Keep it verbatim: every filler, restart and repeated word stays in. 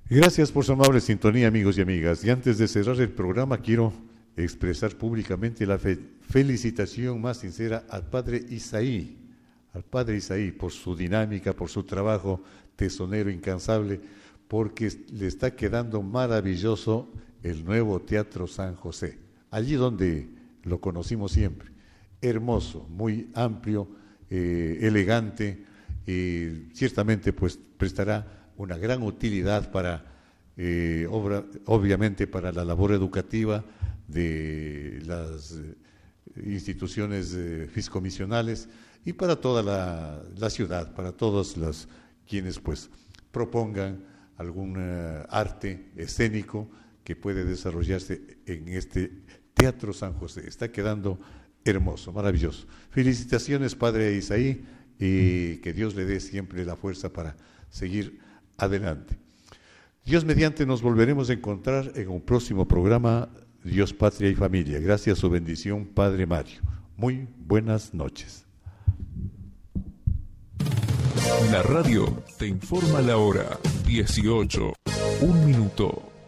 Gracias por su amable sintonía, amigos y amigas. Y antes de cerrar el programa, quiero expresar públicamente la fe- felicitación más sincera al Padre Isaí, al Padre Isaí, por su dinámica, por su trabajo tesonero incansable, porque le está quedando maravilloso el nuevo Teatro San José, allí donde lo conocimos siempre. Hermoso, muy amplio, eh, elegante, y ciertamente pues prestará una gran utilidad para, eh, obra, obviamente para la labor educativa de las eh, instituciones eh, fiscomisionales y para toda la, la ciudad, para todos los quienes pues propongan algún uh, arte escénico que puede desarrollarse en este Teatro San José. Está quedando hermoso, maravilloso. Felicitaciones, Padre Isaí, y que Dios le dé siempre la fuerza para seguir adelante. Dios mediante nos volveremos a encontrar en un próximo programa Dios, Patria y Familia. Gracias a su bendición, Padre Mario. Muy buenas noches. La radio te informa la hora, dieciocho, un minuto.